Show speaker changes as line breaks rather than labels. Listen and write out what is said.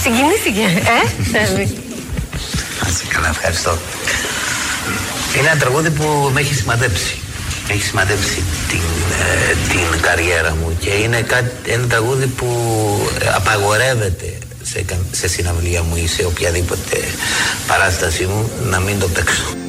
Συγκινήθηκε,
Καλά, ευχαριστώ. Είναι ένα τραγούδι που με έχει σημαδέψει. Έχει σημαδέψει την καριέρα μου και είναι ένα τραγούδι που απαγορεύεται σε συναυλία μου ή σε οποιαδήποτε παράστασή μου να μην το παίξω.